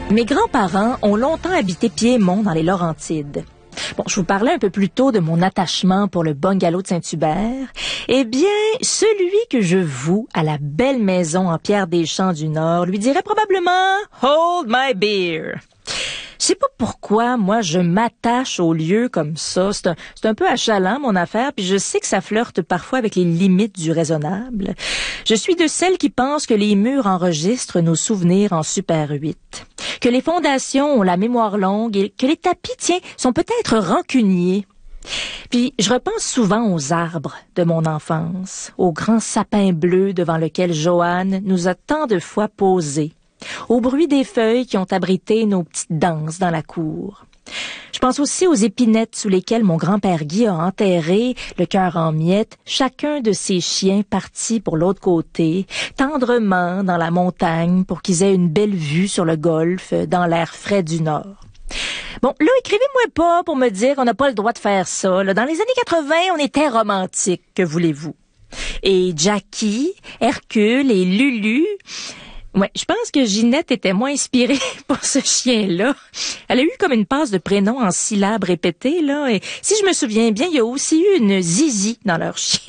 Mes grands-parents ont longtemps habité Piémont dans les Laurentides. Bon, je vous parlais un peu plus tôt de mon attachement pour le bungalow de Saint-Hubert. Eh bien, celui que je voue à la belle maison en pierre des champs du Nord lui dirait probablement « Hold my beer ». Je sais pas pourquoi, moi, je m'attache aux lieux comme ça. C'est un peu achalant, mon affaire, puis je sais que ça flirte parfois avec les limites du raisonnable. Je suis de celles qui pensent que les murs enregistrent nos souvenirs en Super 8, que les fondations ont la mémoire longue et que les tapis, tiens, sont peut-être rancuniers. Puis, je repense souvent aux arbres de mon enfance, au grand sapin bleu devant lequel Joanne nous a tant de fois posés, au bruit des feuilles qui ont abrité nos petites danses dans la cour. Je pense aussi aux épinettes sous lesquelles mon grand-père Guy a enterré, le cœur en miettes, chacun de ses chiens partis pour l'autre côté, tendrement dans la montagne pour qu'ils aient une belle vue sur le golfe dans l'air frais du Nord. Bon, là, écrivez-moi pas pour me dire qu'on n'a pas le droit de faire ça. Là, dans les années 80, on était romantique, que voulez-vous? Et Jackie, Hercule et Lulu... Ouais, je pense que Ginette était moins inspirée pour ce chien-là. Elle a eu comme une passe de prénom en syllabes répétées, là. Et si je me souviens bien, il y a aussi eu une Zizi dans leur chien.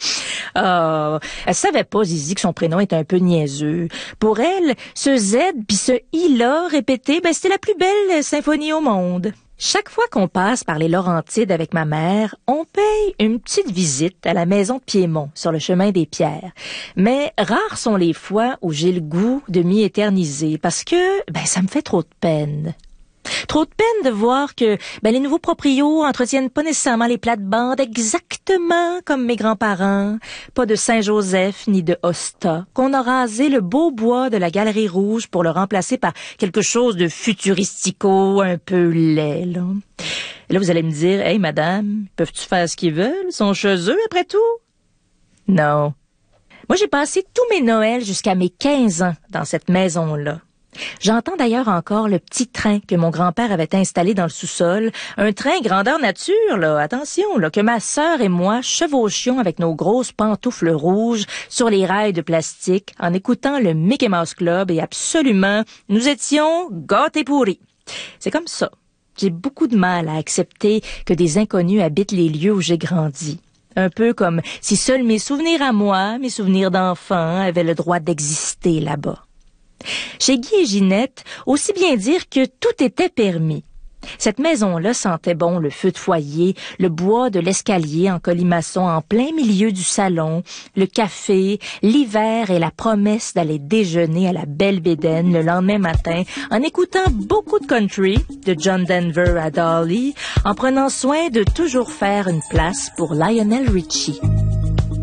Elle savait pas, Zizi, que son prénom était un peu niaiseux. Pour elle, ce Z puis ce I-là répété, c'était la plus belle symphonie au monde. Chaque fois qu'on passe par les Laurentides avec ma mère, on paye une petite visite à la maison de Piémont sur le chemin des Pierres. Mais rares sont les fois où j'ai le goût de m'y éterniser parce que ça me fait trop de peine. Trop de peine de voir que les nouveaux proprios entretiennent pas nécessairement les plates-bandes exactement comme mes grands-parents. Pas de Saint-Joseph ni de Hosta. Qu'on a rasé le beau bois de la Galerie Rouge pour le remplacer par quelque chose de futuristico, un peu laid, là. Et là, vous allez me dire, « Hey, madame, peuvent-tu faire ce qu'ils veulent? Ils sont chez eux, après tout? » Non. Moi, j'ai passé tous mes Noëls jusqu'à mes 15 ans dans cette maison-là. J'entends d'ailleurs encore le petit train que mon grand-père avait installé dans le sous-sol. Un train grandeur nature, là, attention, là, que ma sœur et moi chevauchions avec nos grosses pantoufles rouges sur les rails de plastique en écoutant le Mickey Mouse Club et absolument, nous étions gâtés pourris. C'est comme ça. J'ai beaucoup de mal à accepter que des inconnus habitent les lieux où j'ai grandi. Un peu comme si seuls mes souvenirs à moi, mes souvenirs d'enfant, avaient le droit d'exister là-bas. Chez Guy et Ginette, aussi bien dire que tout était permis. Cette maison-là sentait bon le feu de foyer, le bois de l'escalier en colimaçon en plein milieu du salon, le café, l'hiver et la promesse d'aller déjeuner à la Belle Bédaine le lendemain matin en écoutant beaucoup de country, de John Denver à Dolly, en prenant soin de toujours faire une place pour Lionel Richie.